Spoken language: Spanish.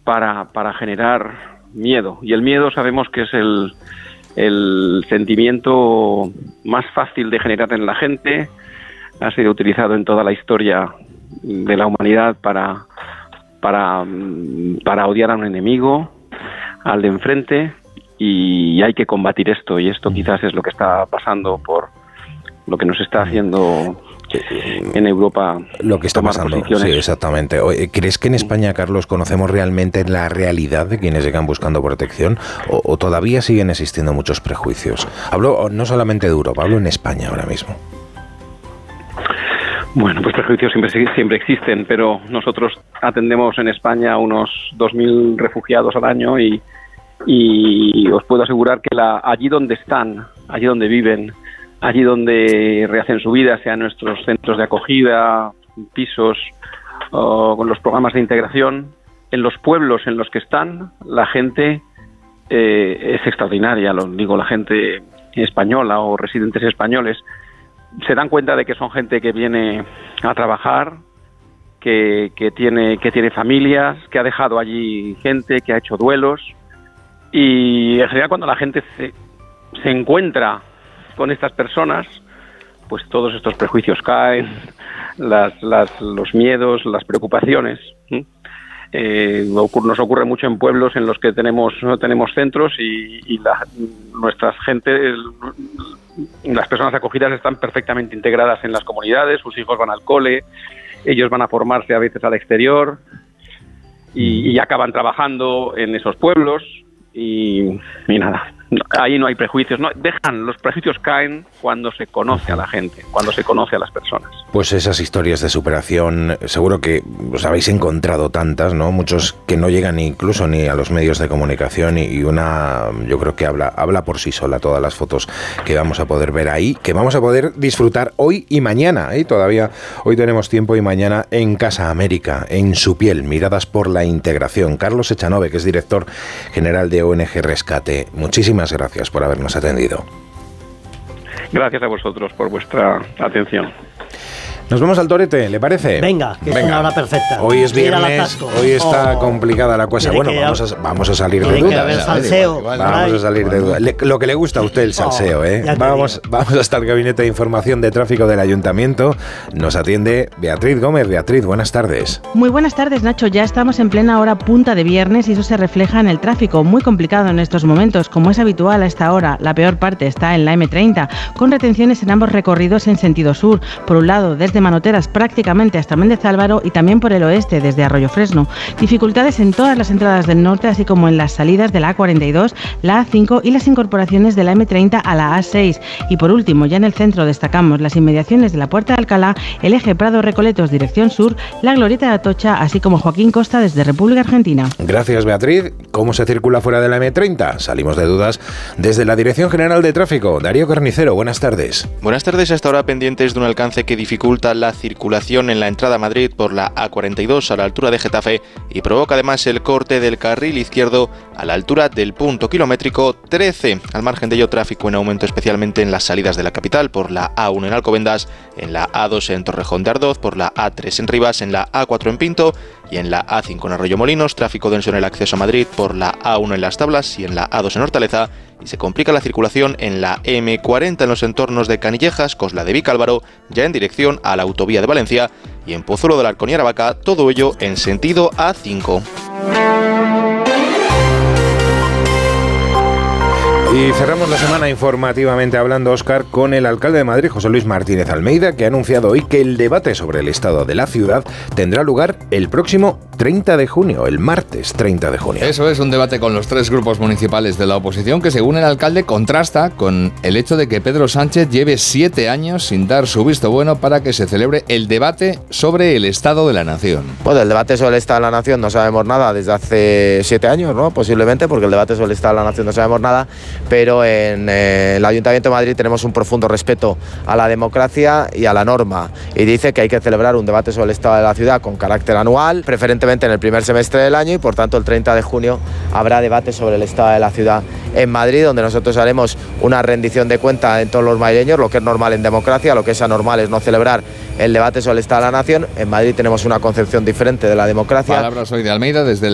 para generar miedo. Y el miedo sabemos que es el sentimiento más fácil de generar en la gente. Ha sido utilizado en toda la historia de la humanidad para odiar a un enemigo, al de enfrente, y hay que combatir esto, y esto quizás es lo que está pasando por lo que nos está haciendo en Europa. Lo que está pasando, sí, exactamente. ¿Crees que en España, Carlos, conocemos realmente la realidad de quienes llegan buscando protección o todavía siguen existiendo muchos prejuicios? Hablo no solamente de Europa, hablo en España ahora mismo. Bueno, pues prejuicios siempre existen, pero nosotros atendemos en España a unos 2.000 refugiados al año y os puedo asegurar que allí donde están, allí donde viven, allí donde rehacen su vida, sean nuestros centros de acogida, pisos, o con los programas de integración, en los pueblos en los que están, la gente es extraordinaria, lo digo, la gente española o residentes españoles, se dan cuenta de que son gente que viene a trabajar, que tiene familias, que ha dejado allí gente, que ha hecho duelos, y en general cuando la gente se encuentra con estas personas, pues todos estos prejuicios caen, los miedos, las preocupaciones. Nos ocurre mucho en pueblos en los que no tenemos centros y nuestras gentes, las personas acogidas están perfectamente integradas en las comunidades, sus hijos van al cole, ellos van a formarse a veces al exterior y acaban trabajando en esos pueblos y nada. Ahí no hay prejuicios, los prejuicios caen cuando se conoce a la gente, cuando se conoce a las personas. Pues esas historias de superación, seguro que os habéis encontrado tantas, ¿no? Muchos que no llegan incluso ni a los medios de comunicación y una, yo creo que habla por sí sola todas las fotos que vamos a poder ver ahí, que vamos a poder disfrutar hoy y mañana, todavía hoy tenemos tiempo y mañana en Casa América, en Su piel, miradas por la integración. Carlos Echanove, que es director general de ONG Rescate, muchísimas gracias por habernos atendido. Gracias a vosotros por vuestra atención. Nos vamos al torete, ¿le parece? Venga, que es una hora perfecta. Hoy es viernes, hoy está complicada la cosa. Bueno, vamos a salir de dudas. Vamos a salir de dudas. Lo que le gusta a usted el salseo, Vamos hasta el Gabinete de Información de Tráfico del Ayuntamiento. Nos atiende Beatriz Gómez. Beatriz, buenas tardes. Muy buenas tardes, Nacho. Ya estamos en plena hora punta de viernes y eso se refleja en el tráfico, muy complicado en estos momentos. Como es habitual a esta hora, la peor parte está en la M30, con retenciones en ambos recorridos en sentido sur. Por un lado, desde Manoteras prácticamente hasta Méndez Álvaro y también por el oeste desde Arroyo Fresno. Dificultades en todas las entradas del norte, así como en las salidas de la A42, la A5 y las incorporaciones de la M30 a la A6. Y por último, ya en el centro destacamos las inmediaciones de la Puerta de Alcalá, el eje Prado-Recoletos dirección sur, la Glorieta de Atocha, así como Joaquín Costa desde República Argentina. Gracias, Beatriz. ¿Cómo se circula fuera de la M30? Salimos de dudas desde la Dirección General de Tráfico. Darío Carnicero, buenas tardes. Buenas tardes. Hasta ahora pendientes de un alcance que dificulta la circulación en la entrada a Madrid por la A42 a la altura de Getafe y provoca además el corte del carril izquierdo a la altura del punto kilométrico 13. Al margen de ello, tráfico en aumento especialmente en las salidas de la capital por la A1 en Alcobendas, en la A2 en Torrejón de Ardoz, por la A3 en Rivas, en la A4 en Pinto y en la A5 en Arroyomolinos. Tráfico denso en el acceso a Madrid por la A1 en Las Tablas y en la A2 en Hortaleza. Y se complica la circulación en la M40 en los entornos de Canillejas, Cosla de Vicálvaro, ya en dirección a la autovía de Valencia, y en Pozuelo del Arcón y Aravaca, todo ello en sentido A5. Y cerramos la semana informativamente hablando, Óscar, con el alcalde de Madrid, José Luis Martínez Almeida, que ha anunciado hoy que el debate sobre el estado de la ciudad tendrá lugar el próximo 30 de junio, el martes 30 de junio. Eso es, un debate con los tres grupos municipales de la oposición que, según el alcalde, contrasta con el hecho de que Pedro Sánchez lleve 7 años sin dar su visto bueno para que se celebre el debate sobre el estado de la nación. Bueno, del debate sobre el estado de la nación no sabemos nada desde hace 7 años, ¿no? Posiblemente, porque el debate sobre el estado de la nación no sabemos nada, pero en el Ayuntamiento de Madrid tenemos un profundo respeto a la democracia y a la norma, y dice que hay que celebrar un debate sobre el estado de la ciudad con carácter anual, preferentemente en el primer semestre del año, y por tanto el 30 de junio habrá debate sobre el estado de la ciudad en Madrid, donde nosotros haremos una rendición de cuenta en todos los madrileños, lo que es normal en democracia. Lo que es anormal es no celebrar el debate sobre el estado de la nación. En Madrid tenemos una concepción diferente de la democracia. Palabras hoy de Almeida desde